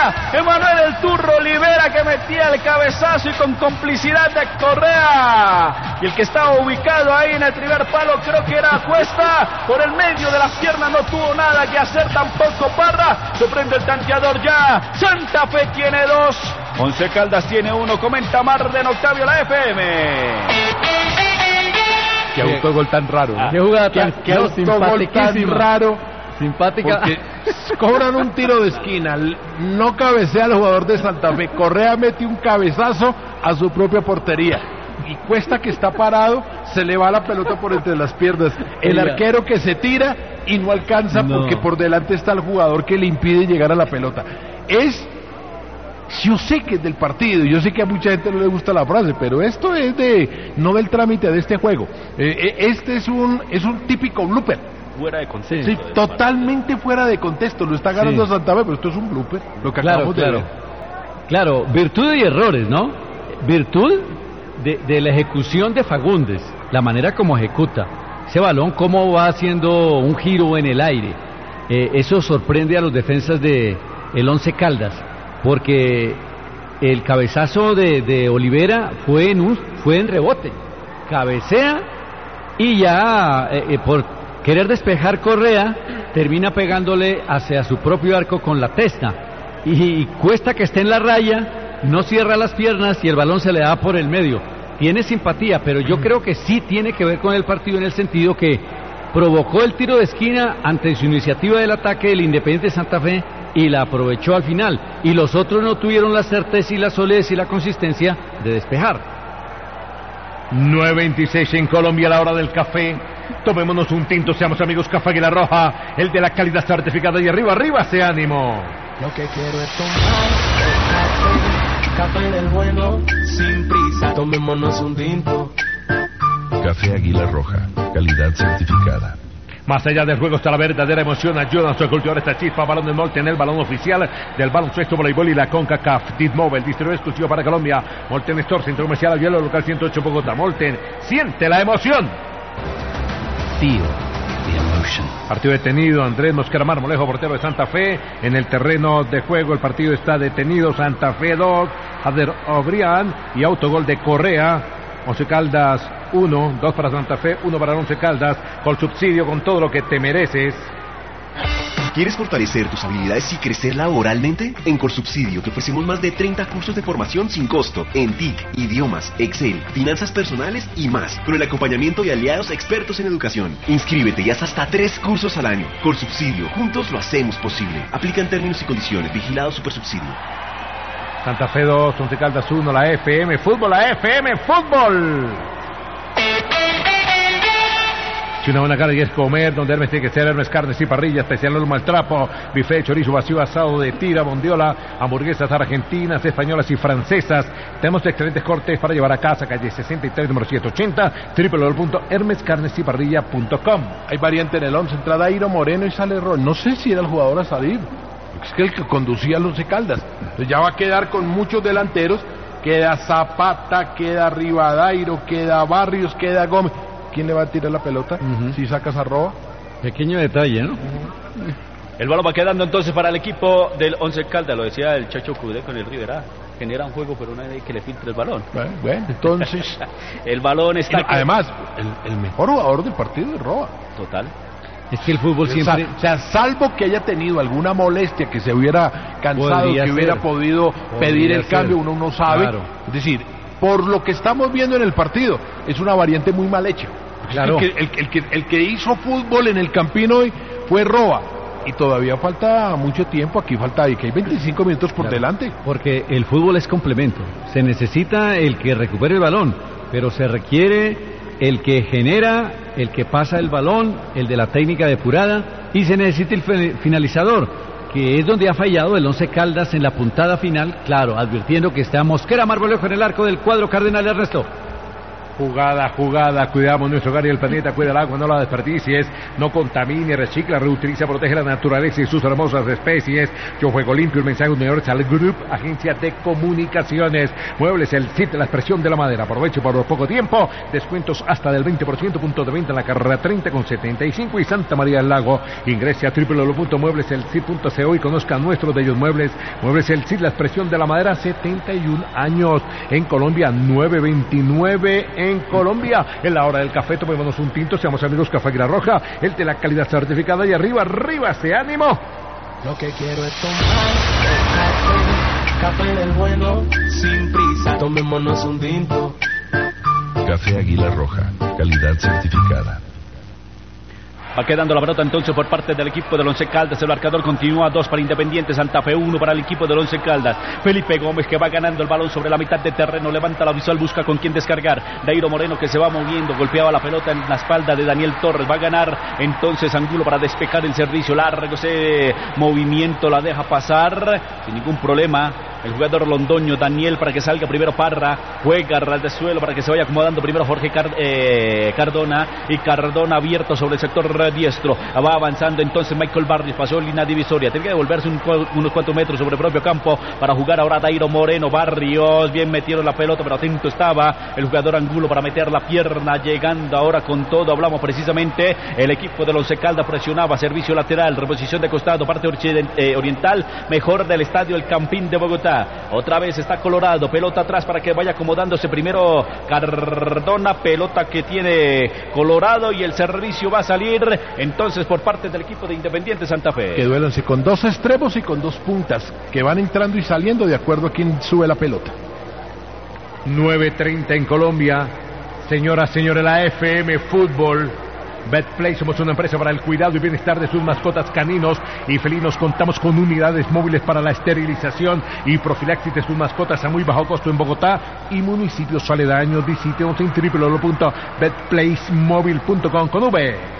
era Emanuel El Turro Olivera que metía el cabezazo y con complicidad de Correa. Y el que estaba ubicado ahí en el primer palo creo que era Cuesta. Por el medio de las piernas no tuvo nada que hacer tampoco Parra. Se prende el tanteador ya. Santa Fe tiene 2. Once Caldas tiene 1. Comenta Marden Octavio, la FM. Qué autogol tan raro. Qué jugada qué autogol tan raro. Simpática. Porque cobran un tiro de esquina, no cabecea el jugador de Santa Fe. Correa mete un cabezazo a su propia portería. Y Cuesta, que está parado, se le va la pelota por entre las piernas. El arquero que se tira y no alcanza porque por delante está el jugador que le impide llegar a la pelota. Yo sé que es del partido, yo sé que a mucha gente no le gusta la frase, pero esto es no del trámite de este juego. Este es un típico blooper. Fuera de contexto. Sí, totalmente fuera de contexto. Lo está ganando Santa Fe, pero esto es un blooper. Lo que acabamos de ver. Claro, virtud y errores, ¿no? Virtud de la ejecución de Fagundes, la manera como ejecuta ese balón, cómo va haciendo un giro en el aire. Eso sorprende a los defensas de el Once Caldas, porque el cabezazo de Olivera fue en rebote, cabecea y ya por querer despejar Correa termina pegándole hacia su propio arco con la testa y Cuesta, que está en la raya, no cierra las piernas y el balón se le da por el medio. Tiene simpatía, pero yo creo que sí tiene que ver con el partido en el sentido que provocó el tiro de esquina ante su iniciativa del ataque del Independiente Santa Fe y la aprovechó al final, y los otros no tuvieron la certeza y la solidez y la consistencia de despejar. 9:26 en Colombia, la hora del café. Tomémonos un tinto, seamos amigos. Café Águila Roja, el de la calidad certificada, y arriba, ese ánimo. Lo que quiero es tomar café del bueno, sin prisa. Tomémonos un tinto. Café Águila Roja, calidad certificada. Más allá del juego está la verdadera emoción. Ayúdanos a cultivar esta chispa. Balón de Molten, el balón oficial del baloncesto, voleibol y la CONCACAF. T-Mobile, distribuidor exclusivo para Colombia. Molten Store, centro comercial Avielo, local 108 Bogotá. Molten, siente la emoción. Feel the emotion. Partido detenido. Andrés Mosquera Marmolejo, portero de Santa Fe. En el terreno de juego el partido está detenido. Santa Fe 2, Jader Obrián y autogol de Correa. Once Caldas 1, 2 para Santa Fe, 1 para Once Caldas. Colsubsidio, con todo lo que te mereces. ¿Quieres fortalecer tus habilidades y crecer laboralmente? En Colsubsidio te ofrecemos más de 30 cursos de formación sin costo en TIC, idiomas, Excel, finanzas personales y más, con el acompañamiento de aliados expertos en educación. Inscríbete y haz hasta 3 cursos al año. Colsubsidio, juntos lo hacemos posible. Aplican términos y condiciones. Vigilado Supersubsidio. Santa Fe 2, Once Caldas 1, la FM Fútbol, la FM Fútbol. Si una buena carne y es comer, donde Hermes tiene que ser Hermes Carnes y Parrilla, especial lomo al trapo, bife, chorizo vacío, asado de tira, bondiola, hamburguesas argentinas, españolas y francesas. Tenemos excelentes cortes para llevar a casa, calle 63, número 780, www.hermescarnesyparrilla.com. Hay variante en el 11, entra Dairo Moreno y sale Ron. No sé si era el jugador a salir. Es que el que conducía a los Once Caldas. Entonces ya va a quedar con muchos delanteros. Queda Zapata, queda Rivadairo, queda Barrios, queda Gómez. ¿Quién le va a tirar la pelota? Si sacas a Roa. Pequeño detalle, ¿no? El balón va quedando entonces para el equipo del Once Caldas. Lo decía el Chacho Cudé con el Rivera. Genera un juego, pero nadie que le filtre el balón. Bueno, entonces el balón está... Además, el mejor jugador del partido es Roa. Total. Es que el fútbol siempre... O sea, salvo que haya tenido alguna molestia, que se hubiera cansado, que hubiera podido pedir el cambio, uno no sabe. Claro. Es decir, por lo que estamos viendo en el partido, es una variante muy mal hecha. Claro. El que hizo fútbol en el Campín hoy fue Roa. Y todavía falta mucho tiempo, aquí hay 25 minutos por delante. Porque el fútbol es complemento. Se necesita el que recupere el balón, pero se requiere el que genera, el que pasa el balón, el de la técnica depurada, y se necesita el finalizador, que es donde ha fallado el Once Caldas en la puntada final, claro, advirtiendo que está Mosquera Marmolejo en el arco del cuadro cardenal. Ernesto. Jugada, cuidamos nuestro hogar y el planeta, cuida el agua, no la desperdicies, no contamine, recicla, reutiliza, protege la naturaleza y sus hermosas especies. Yo juego limpio, el mensaje universal Group, agencia de comunicaciones. Muebles El Cid, la expresión de la madera. Aproveche por poco tiempo, descuentos hasta del 20%, punto de venta en la carrera 30 con 75 y Santa María del Lago. Ingrese a www.muebleselcid.co y conozca nuestros bellos muebles. Muebles El Cid, la expresión de la madera, 71 años. En Colombia, 929 en Colombia. En la hora del café, tomémonos un tinto, seamos amigos Café Águila Roja, el de la calidad certificada. Y arriba ese ánimo. Lo que quiero es tomar café del bueno, sin prisa, tomémonos un tinto. Café Águila Roja, calidad certificada. Va quedando la pelota entonces por parte del equipo del Once Caldas. El marcador continúa, 2 para Independiente Santa Fe, 1 para el equipo del Once Caldas. Felipe Gómez, que va ganando el balón sobre la mitad de terreno, levanta la visual, busca con quién descargar. Dairo Moreno, que se va moviendo, golpeaba la pelota en la espalda de Daniel Torres. Va a ganar entonces Angulo para despejar el servicio largo. Ese movimiento la deja pasar sin ningún problema el jugador londoño Daniel, para que salga primero Parra, juega ras de suelo para que se vaya acomodando primero Jorge Cardona, y Cardona abierto sobre el sector diestro. Va avanzando entonces Michael Barrios, pasó línea divisoria, tiene que devolverse unos cuantos metros sobre el propio campo para jugar ahora Dairo Moreno. Barrios, bien metieron la pelota, pero atento estaba el jugador Angulo para meter la pierna, llegando ahora con todo. Hablamos precisamente, el equipo del Once Caldas presionaba, servicio lateral, reposición de costado, parte oriental, mejor del estadio El Campín de Bogotá. Otra vez está Colorado, pelota atrás para que vaya acomodándose primero Cardona, pelota que tiene Colorado y el servicio va a salir entonces por parte del equipo de Independiente Santa Fe. Que duélanse con 2 extremos y con 2 puntas que van entrando y saliendo de acuerdo a quien sube la pelota. 9:30 en Colombia. Señoras, señores, la FM Fútbol. Betplay, somos una empresa para el cuidado y bienestar de sus mascotas caninos y felinos. Contamos con unidades móviles para la esterilización y profilaxis de sus mascotas a muy bajo costo en Bogotá y municipios aledaños. Visítenos en www.betplaysmobile.com con V.